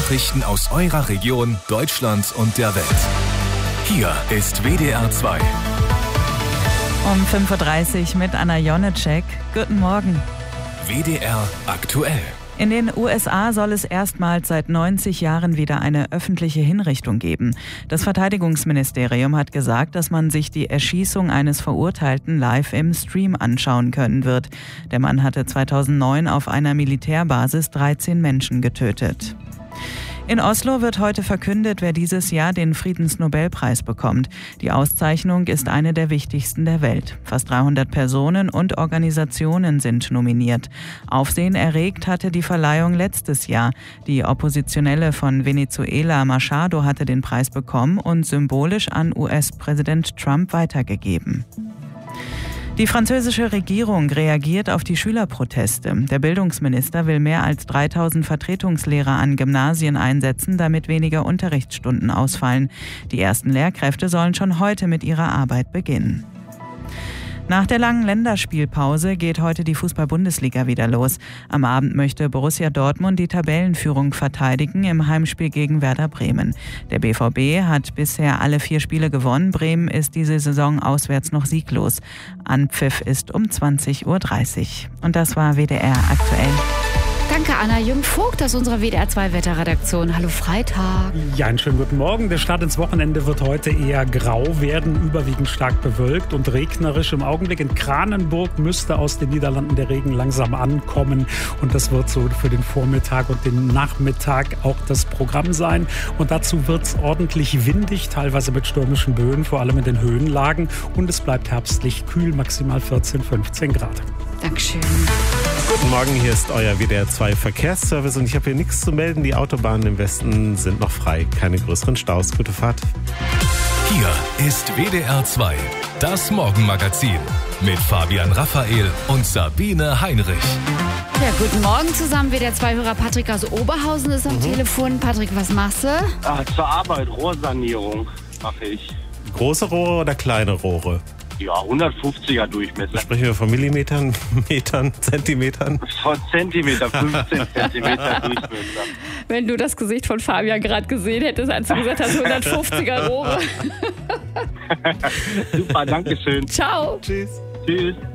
Nachrichten aus eurer Region, Deutschland und der Welt. Hier ist WDR 2. Um 5.30 Uhr mit Anna Jonecek. Guten Morgen. WDR aktuell. In den USA soll es erstmals seit 90 Jahren wieder eine öffentliche Hinrichtung geben. Das Verteidigungsministerium hat gesagt, dass man sich die Erschießung eines Verurteilten live im Stream anschauen können wird. Der Mann hatte 2009 auf einer Militärbasis 13 Menschen getötet. In Oslo wird heute verkündet, wer dieses Jahr den Friedensnobelpreis bekommt. Die Auszeichnung ist eine der wichtigsten der Welt. Fast 300 Personen und Organisationen sind nominiert. Aufsehen erregt hatte die Verleihung letztes Jahr. Die Oppositionelle von Venezuela, Machado, hatte den Preis bekommen und symbolisch an US-Präsident Trump weitergegeben. Die französische Regierung reagiert auf die Schülerproteste. Der Bildungsminister will mehr als 3000 Vertretungslehrer an Gymnasien einsetzen, damit weniger Unterrichtsstunden ausfallen. Die ersten Lehrkräfte sollen schon heute mit ihrer Arbeit beginnen. Nach der langen Länderspielpause geht heute die Fußball-Bundesliga wieder los. Am Abend möchte Borussia Dortmund die Tabellenführung verteidigen im Heimspiel gegen Werder Bremen. Der BVB hat bisher alle 4 Spiele gewonnen. Bremen ist diese Saison auswärts noch sieglos. Anpfiff ist um 20.30 Uhr. Und das war WDR aktuell. Danke, Anna Jung-Vogt aus unserer WDR 2 Wetterredaktion. Hallo Freitag. Ja, einen schönen guten Morgen. Der Start ins Wochenende wird heute eher grau werden, überwiegend stark bewölkt und regnerisch. Im Augenblick in Kranenburg müsste aus den Niederlanden der Regen langsam ankommen. Und das wird so für den Vormittag und den Nachmittag auch das Programm sein. Und dazu wird es ordentlich windig, teilweise mit stürmischen Böen, vor allem in den Höhenlagen. Und es bleibt herbstlich kühl, maximal 14, 15 Grad. Dankeschön. Guten Morgen, hier ist euer WDR 2 Verkehrsservice und ich habe hier nichts zu melden. Die Autobahnen im Westen sind noch frei. Keine größeren Staus. Gute Fahrt. Hier ist WDR 2, das Morgenmagazin mit Fabian Raphael und Sabine Heinrich. Ja, guten Morgen zusammen. WDR 2-Hörer Patrick aus Oberhausen ist am Telefon. Patrick, was machst du? Zur Arbeit, Rohrsanierung mache ich. Große Rohre oder kleine Rohre? Ja, 150er Durchmesser. Sprechen wir von Millimetern, Metern, Zentimetern? Von Zentimeter, 15 Zentimeter Durchmesser. Wenn du das Gesicht von Fabian gerade gesehen hättest, als du gesagt hast, 150er Rohre. Super, danke schön. Ciao. Tschüss. Tschüss.